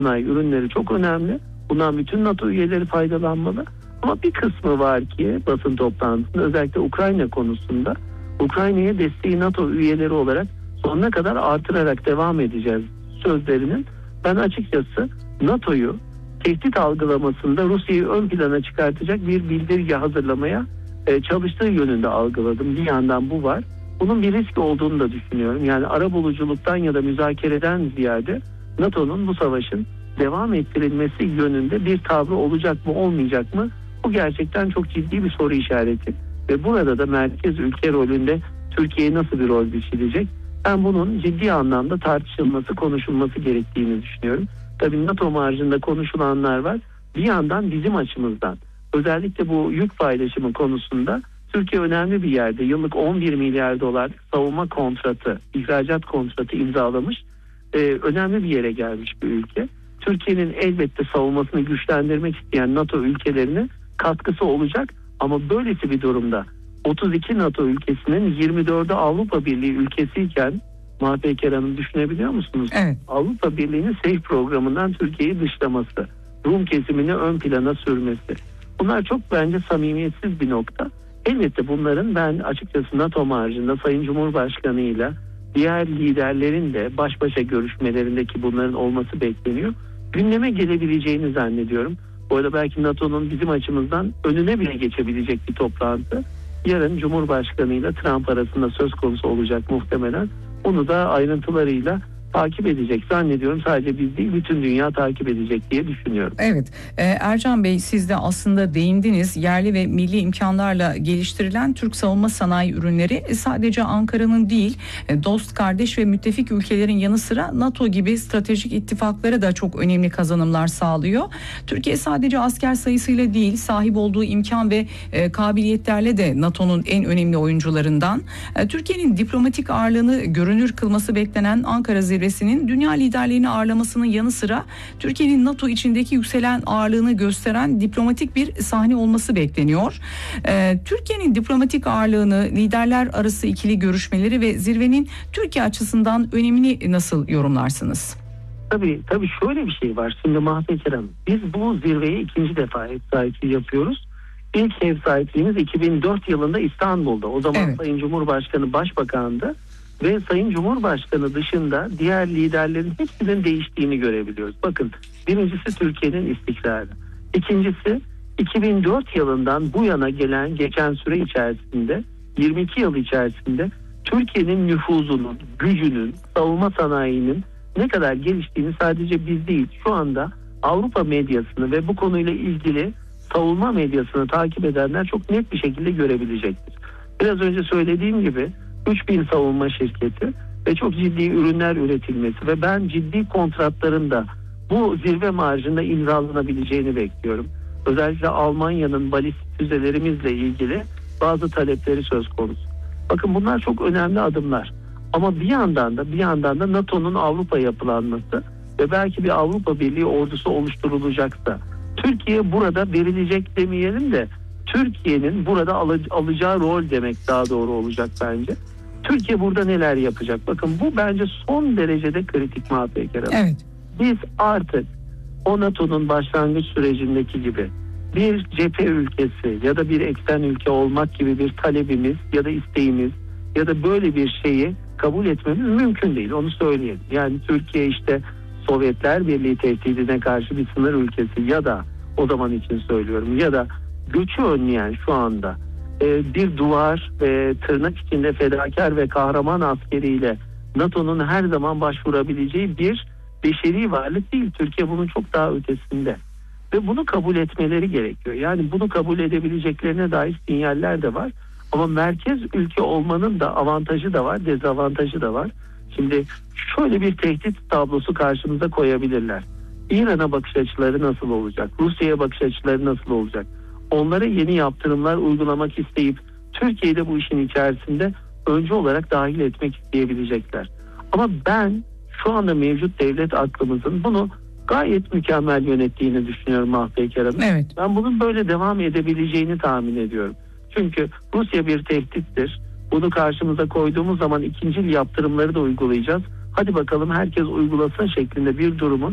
sanayi ürünleri çok önemli. Bundan bütün NATO üyeleri faydalanmalı. Ama bir kısmı var ki basın toplantısında özellikle Ukrayna konusunda Ukrayna'ya desteği NATO üyeleri olarak sonuna kadar artırarak devam edeceğiz sözlerinin ben açıkçası NATO'yu tehdit algılamasında Rusya'yı ön plana çıkartacak bir bildirge hazırlamaya çalıştığı yönünde algıladım. Bir yandan bu var. Bunun bir risk olduğunu da düşünüyorum. Yani arabuluculuktan ya da müzakereden ziyade NATO'nun bu savaşın devam ettirilmesi yönünde bir tavrı olacak mı olmayacak mı? Bu gerçekten çok ciddi bir soru işareti. Ve burada da merkez ülke rolünde Türkiye nasıl bir rol biçilecek? Ben bunun ciddi anlamda tartışılması, konuşulması gerektiğini düşünüyorum. Tabii NATO marjında konuşulanlar var. Bir yandan bizim açımızdan özellikle bu yük paylaşımı konusunda Türkiye önemli bir yerde. Yıllık 11 milyar dolar savunma kontratı, ihracat kontratı imzalamış. Önemli bir yere gelmiş bir ülke. Türkiye'nin elbette savunmasını güçlendirmek isteyen NATO ülkelerine katkısı olacak. Ama böylesi bir durumda 32 NATO ülkesinin 24'ü Avrupa Birliği ülkesiyken Mahpeker Hanım düşünebiliyor musunuz? Evet. Avrupa Birliği'nin SAFE programından Türkiye'yi dışlaması, Rum kesimini ön plana sürmesi. Bunlar çok bence samimiyetsiz bir nokta. Elbette bunların ben açıkçası NATO marjında Sayın Cumhurbaşkanı ile diğer liderlerin de baş başa görüşmelerindeki bunların olması bekleniyor. Gündeme gelebileceğini zannediyorum. Bu arada belki NATO'nun bizim açımızdan önüne bile geçebilecek bir toplantı yarın Cumhurbaşkanı ile Trump arasında söz konusu olacak muhtemelen. Onu da ayrıntılarıyla takip edecek zannediyorum. Sadece biz değil bütün dünya takip edecek diye düşünüyorum. Evet. Ercan Bey siz de aslında değindiniz. Yerli ve milli imkanlarla geliştirilen Türk savunma sanayi ürünleri sadece Ankara'nın değil dost, kardeş ve müttefik ülkelerin yanı sıra NATO gibi stratejik ittifaklara da çok önemli kazanımlar sağlıyor. Türkiye sadece asker sayısıyla değil sahip olduğu imkan ve kabiliyetlerle de NATO'nun en önemli oyuncularından. Türkiye'nin diplomatik ağırlığını görünür kılması beklenen Ankara zirvesinin dünya liderlerini ağırlamasının yanı sıra Türkiye'nin NATO içindeki yükselen ağırlığını gösteren diplomatik bir sahne olması bekleniyor. Türkiye'nin diplomatik ağırlığını, liderler arası ikili görüşmeleri ve zirvenin Türkiye açısından önemini nasıl yorumlarsınız? Tabii şöyle bir şey var. Şimdi Mahpeker Hanım, biz bu zirveye ikinci defa ev sahipliği yapıyoruz. İlk ev sahipliğimiz 2004 yılında İstanbul'da. O zaman evet. Sayın Cumhurbaşkanı Başbakan'dı. Ve Sayın Cumhurbaşkanı dışında diğer liderlerin hepsinin değiştiğini görebiliyoruz. Bakın birincisi Türkiye'nin istikrarı. İkincisi 2004 yılından bu yana geçen süre içerisinde 22 yıl içerisinde Türkiye'nin nüfuzunun, gücünün, savunma sanayinin ne kadar geliştiğini sadece biz değil şu anda Avrupa medyasını ve bu konuyla ilgili savunma medyasını takip edenler çok net bir şekilde görebilecektir. Biraz önce söylediğim gibi 3000 savunma şirketi ve çok ciddi ürünler üretilmesi ve ben ciddi kontratların da bu zirve marjında imzalanabileceğini bekliyorum. Özellikle Almanya'nın balistik füzelerimizle ilgili bazı talepleri söz konusu. Bakın bunlar çok önemli adımlar. Ama bir yandan da NATO'nun Avrupa yapılanması ve belki bir Avrupa Birliği ordusu oluşturulacaksa Türkiye burada verilecek demeyelim de Türkiye'nin burada alacağı rol demek daha doğru olacak bence. Türkiye burada neler yapacak? Bakın bu bence son derecede kritik Mahpeker Hanım. Evet. Biz artık o NATO'nun başlangıç sürecindeki gibi bir cephe ülkesi ya da bir eksen ülke olmak gibi bir talebimiz ya da isteğimiz ya da böyle bir şeyi kabul etmemiz mümkün değil. Onu söyleyelim. Yani Türkiye işte Sovyetler Birliği tehdidine karşı bir sınır ülkesi ya da o zaman için söylüyorum ya da göçü önleyen şu anda bir duvar ve tırnak içinde fedakar ve kahraman askeriyle NATO'nun her zaman başvurabileceği bir beşeri varlık değil. Türkiye bunun çok daha ötesinde. Ve bunu kabul etmeleri gerekiyor. Yani bunu kabul edebileceklerine dair sinyaller de var. Ama merkez ülke olmanın da avantajı da var, dezavantajı da var. Şimdi şöyle bir tehdit tablosu karşımıza koyabilirler. İran'a bakış açıları nasıl olacak? Rusya'ya bakış açıları nasıl olacak? Onlara yeni yaptırımlar uygulamak isteyip Türkiye'yi de bu işin içerisinde öncü olarak dahil etmek isteyebilecekler. Ama ben şu anda mevcut devlet aklımızın bunu gayet mükemmel yönettiğini düşünüyorum Mahpeker Hanım. Evet. Ben bunun böyle devam edebileceğini tahmin ediyorum. Çünkü Rusya bir tehdittir. Bunu karşımıza koyduğumuz zaman ikincil yaptırımları da uygulayacağız. Hadi bakalım herkes uygulasın şeklinde bir durumun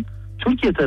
Türkiye